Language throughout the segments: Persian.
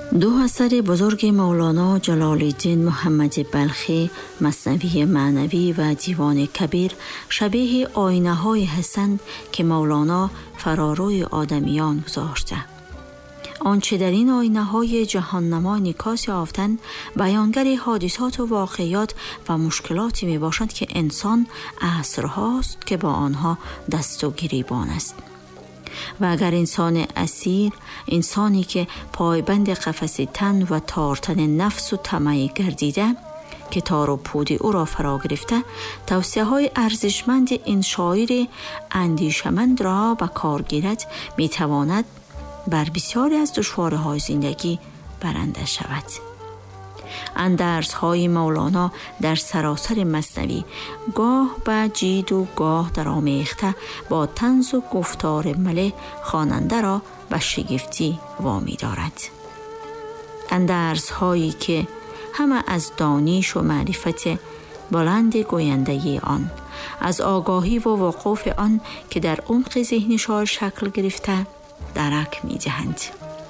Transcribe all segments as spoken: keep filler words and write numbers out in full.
دو اثر بزرگ مولانا جلال الدین محمد بلخی، مثنوی معنوی و دیوان کبیر، شبیه آینه های هستند که مولانا فراروی آدمیان گذاشته. آنچه در این آینه های جهاننما انعکاس یافتند بیانگر حادثات و واقعیات و مشکلاتی می باشند که انسان عصرهاست که با آنها دست و گریبان است. و اگر انسان اسیر، انسانی که پایبند قفس تن و تارتن نفس و طمع گردیده که تار و پود او را فرا گرفته، توصیه های ارزشمند این شاعر اندیشمند را به کار گیرد، می تواند بر بسیاری از دشوارهای زندگی برنده شود. اندرس های مولانا در سراسر مثنوی گاه به جید و گاه در آمیخته با طنز و گفتار ملح خواننده را به شگفتی وامی دارد. اندرس هایی که همه از دانش و معرفت بلند گوینده آن، از آگاهی و وقوف آن که در عمق ذهن شاعر شکل گرفته درک می دهند.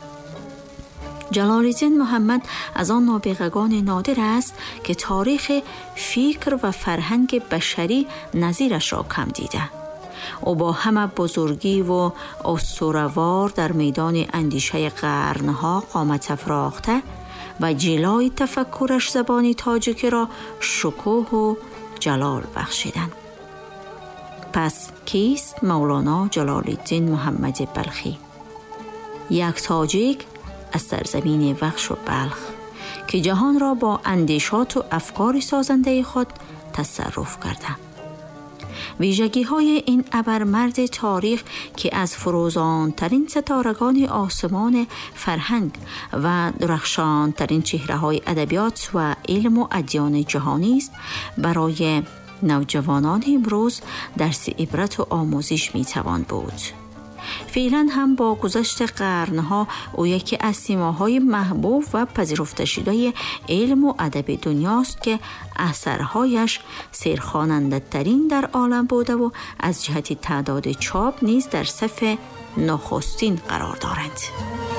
جلال الدین محمد از آن نابغگان نادر است که تاریخ فکر و فرهنگ بشری نظیرش را کم دیده. او با همه بزرگی و اسطوره‌وار در میدان اندیشه قرنها قامت افراخته و جلای تفکرش زبان تاجیکی را شکوه و جلال بخشیدند. پس کیست مولانا جلال الدین محمد بلخی؟ یک تاجیک از سرزمین وخش و بلخ که جهان را با اندیشات و افکار سازنده خود تصرف کرده. ویژگی های این ابرمرد تاریخ که از فروزان ترین ستارگان آسمان فرهنگ و درخشان ترین چهره های ادبیات و علم و ادیان جهانی است، برای نوجوانان امروز درس عبرت و آموزش می توان بود. فعلا هم با گذشت قرنها او یکی از سیماهای محبوب و پذیرفته شده علم و ادب دنیاست که اثرهایش سرخواننده ترین در عالم بوده و از جهت تعداد چاپ نیز در صف نخستین قرار دارند.